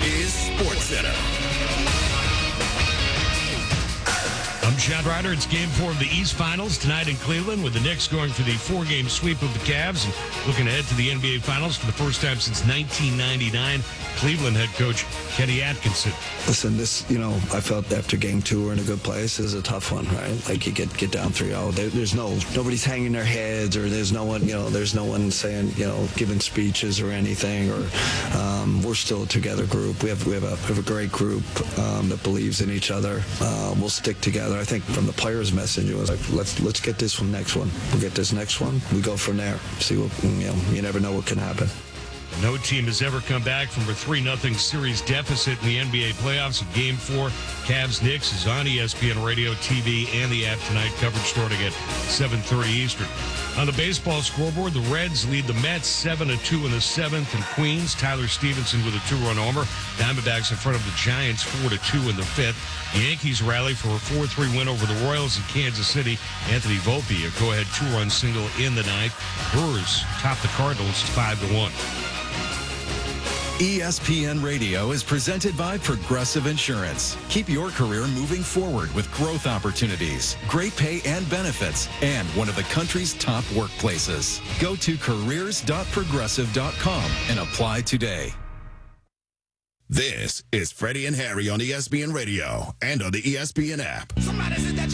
is SportsCenter. I'm Chad Ryder. It's Game 4 of the East Finals tonight in Cleveland, with the Knicks going for the 4-game sweep of the Cavs and looking ahead to the NBA Finals for the first time since 1999. Cleveland head coach Kenny Atkinson. Listen, I felt after Game 2 we're in a good place. This is a tough one, right? Like, you get down 3-0. There's nobody's hanging their heads, or there's no one saying, giving speeches or anything. Or we're still a together group. We have a great group that believes in each other. We'll stick together. I think from the players' message, it was like, let's get this next one. We'll get this next one. We go from there. See what you never know what can happen. No team has ever come back from a 3-0 series deficit in the NBA playoffs. Game 4, Cavs-Knicks, is on ESPN Radio, TV, and the app tonight. Coverage starting at 7:30 Eastern. On the baseball scoreboard, the Reds lead the Mets 7-2 in the 7th in Queens. Tyler Stevenson with a 2-run homer. Diamondbacks in front of the Giants 4-2 in the 5th. The Yankees rally for a 4-3 win over the Royals in Kansas City. Anthony Volpe, a go-ahead 2-run single in the 9th. Brewers top the Cardinals 5-1. ESPN Radio is presented by Progressive Insurance. Keep your career moving forward with growth opportunities, great pay and benefits, and one of the country's top workplaces. Go to careers.progressive.com and apply today. This is Freddie and Harry on ESPN Radio and on the ESPN app.